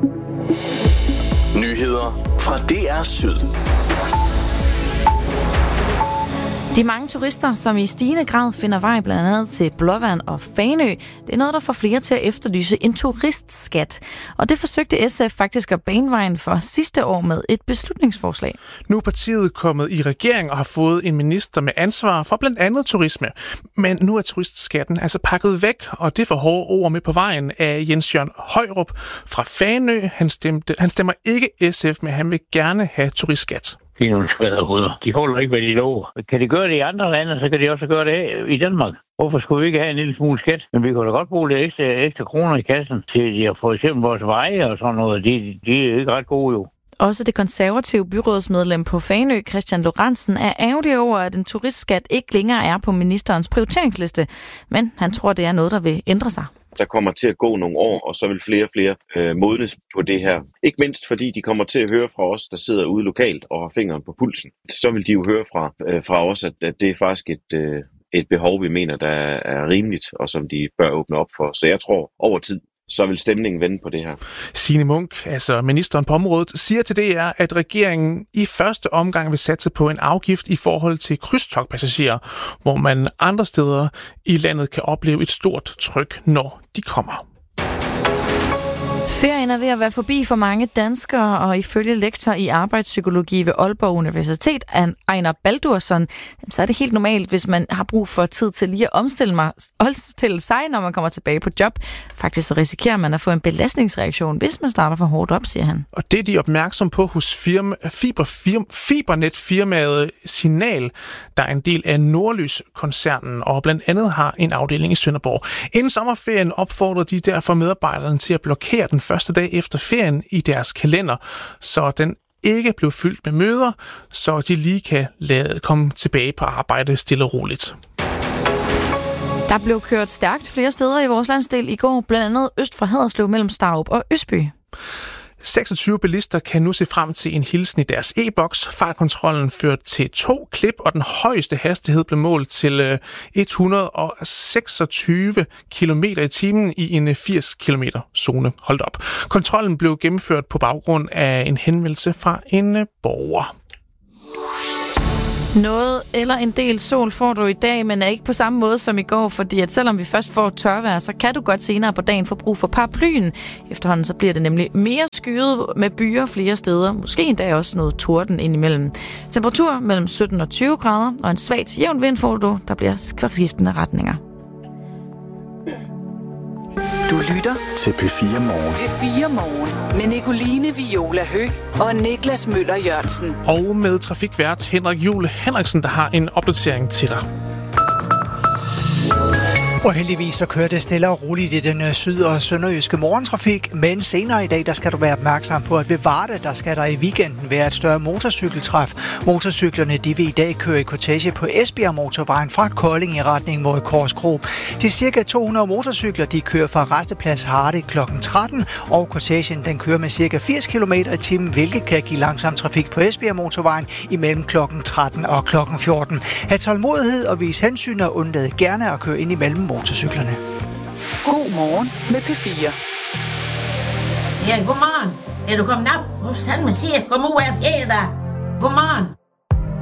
Nyheder fra DR Syd. De mange turister, som i stigende grad finder vej blandt andet til Blåvand og Fanø, det er noget, der får flere til at efterlyse en turistskat. Og det forsøgte SF faktisk at bane vejen for sidste år med et beslutningsforslag. Nu er partiet kommet i regering og har fået en minister med ansvar for blandt andet turisme. Men nu er turistskatten altså pakket væk, og det får hårde ord med på vejen af Jens Jørgen Højrup fra Fanø. Han stemmer ikke SF, men han vil gerne have turistskat. Det er nogle skvaderhoveder. De holder ikke, hvad de lover. Kan de gøre det i andre lande, så kan de også gøre det i Danmark. Hvorfor skulle vi ikke have en lille smule skat? Men vi kunne da godt bruge lidt ekstra kroner i kassen til for eksempel vores veje og sådan noget. De er ikke ret gode jo. Også det konservative byrådsmedlem på Fanø, Christian Lorentzen, er ærgerlig over, at en turistskat ikke længere er på ministerens prioriteringsliste. Men han tror, det er noget, der vil ændre sig. Der kommer til at gå nogle år, og så vil flere og flere modnes på det her. Ikke mindst fordi de kommer til at høre fra os, der sidder ude lokalt og har fingeren på pulsen. Så vil de jo høre fra os, at det er faktisk et behov, vi mener, der er rimeligt, og som de bør åbne op for. Så jeg tror over tid, så vil stemningen vende på det her. Signe Munk, altså ministeren på området, siger til DR, at regeringen i første omgang vil satse på en afgift i forhold til krydstogtpassagerer, hvor man andre steder i landet kan opleve et stort tryk, når de kommer. Ferien er ved at være forbi for mange danskere, og ifølge lektor i arbejdspsykologi ved Aalborg Universitet, Einar Baldursson, så er det helt normalt, hvis man har brug for tid til lige at omstille sig, når man kommer tilbage på job. Faktisk så risikerer man at få en belastningsreaktion, hvis man starter for hårdt op, siger han. Og det er de opmærksom på hos Fibernetfirmaet Signal, der er en del af Nordlys-koncernen, og blandt andet har en afdeling i Sønderborg. Inden sommerferien opfordrer de derfor medarbejderne til at blokere den første dag efter ferien i deres kalender, så den ikke blev fyldt med møder, så de lige kan komme tilbage på arbejde stille og roligt. Der blev kørt stærkt flere steder i vores landsdel i går, blandt andet øst for Haderslev mellem Starup og Østby. 26 bilister kan nu se frem til en hilsen i deres e-boks. Fartkontrollen førte til 2 klip, og den højeste hastighed blev målt til 126 km i timen i en 80 km zone. Hold op. Kontrollen blev gennemført på baggrund af en henvendelse fra en borger. Noget eller en del sol får du i dag, men er ikke på samme måde som i går, fordi at selvom vi først får tørvejr, så kan du godt senere på dagen få brug for paraplyen. Efterhånden så bliver det nemlig mere skyet med byer flere steder, måske endda også noget torden indimellem. Temperatur mellem 17 og 20 grader, og en svagt jævn vind får du, der bliver skiftende retninger. Du lytter til P4 Morgen. P4 Morgen med Nicoline Viola Høgh og Niklas Møller Jørgensen. Og med trafikvært Henrik Juhl Henriksen, der har en opdatering til dig. Og heldigvis så kører det stille og roligt i den syd- og sønderjyske morgentrafik, men senere i dag, der skal du være opmærksom på, at ved Varde, der skal der i weekenden være et større motorcykeltræf. Motorcyklerne, de vil i dag køre i kortege på Esbjerg Motorvejen fra Kolding i retning mod Korskro. De cirka 200 motorcykler, de kører fra Resteplads Harde kl. 13, og kortegen, den kører med cirka 80 km i timen, hvilket kan give langsom trafik på Esbjerg Motorvejen imellem kl. 13 og kl. 14. Ha' tålmodighed og vis hensyn og undlad gerne at køre ind imellem motorcyklerne. God morgen med P4. Ja, godmorgen. Er du kommet op? Nu sandt man siger, kom ud af fjellet der. Godmorgen.